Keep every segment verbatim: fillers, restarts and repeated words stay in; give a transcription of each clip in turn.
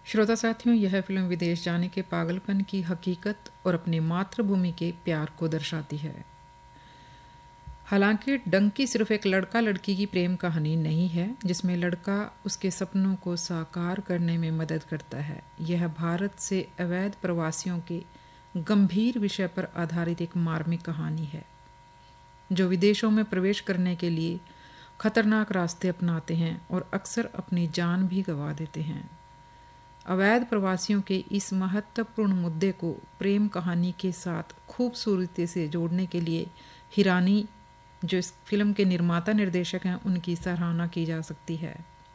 श्रोता साथियों, यह फिल्म विदेश जाने के पागलपन की हकीकत और अपनी मातृभूमि के प्यार को दर्शाती है। हालांकि डंकी सिर्फ एक लड़का लड़की की प्रेम कहानी नहीं है जिसमें लड़का उसके सपनों को साकार करने में मदद करता है। यह भारत से अवैध प्रवासियों के गंभीर विषय पर आधारित एक मार्मिक कहानी है जो विदेशों में प्रवेश करने के लिए खतरनाक रास्ते अपनाते हैं और अक्सर अपनी जान भी गंवा देते हैं। अवैध प्रवासियों के इस महत्वपूर्ण मुद्दे को प्रेम कहानी के साथ खूबसूरती से जोड़ने के लिए हिरानी, जो इस फिल्म के निर्माता निर्देशक हैं, उनकी सराहना की जा सकती है।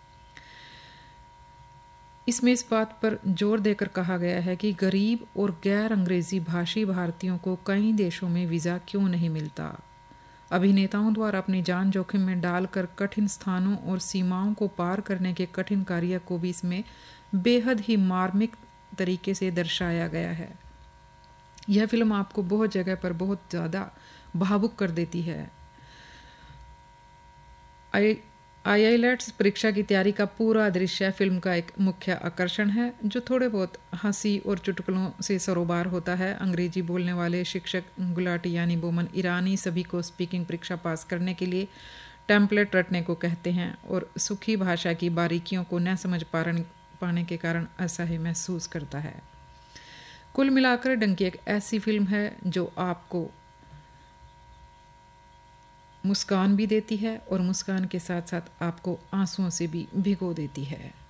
इसमें इस बात पर जोर देकर कहा गया है कि गरीब और गैर अंग्रेजी भाषी भारतीयों को कई देशों में वीज़ा क्यों नहीं मिलता। अभिनेताओं द्वारा अपनी जान जोखिम में डालकर कठिन स्थानों और सीमाओं को पार करने के कठिन कार्य को भी इसमें बेहद ही मार्मिक तरीके से दर्शाया गया है। यह फिल्म आपको बहुत जगह पर बहुत ज़्यादा भावुक कर देती है। आई आईआईएलटीएस परीक्षा की तैयारी का पूरा दृश्य फिल्म का एक मुख्य आकर्षण है, जो थोड़े बहुत हंसी और चुटकुलों से सरोबार होता है। अंग्रेजी बोलने वाले शिक्षक गुलाटी यानी बोमन ईरानी सभी को स्पीकिंग परीक्षा पास करने के लिए टेम्पलेट रटने को कहते हैं और सुखी भाषा की बारीकियों को न समझ पाने के कारण असह्य महसूस करता है। कुल मिलाकर डंकी एक ऐसी फिल्म है जो आपको मुस्कान भी देती है और मुस्कान के साथ साथ आपको आंसुओं से भी भिगो देती है।